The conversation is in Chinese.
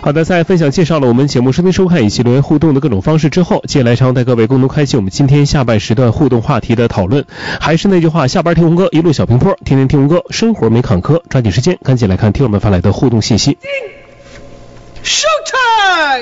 好的，在分享介绍了我们节目收听收看以及留言互动的各种方式之后，接下来将带各位共同开启我们今天下半时段互动话题的讨论。还是那句话，下班听红歌，一路小平坡，天天听红歌，生活没坎坷。抓紧时间，赶紧来看听友们发来的互动信息。 Showtime!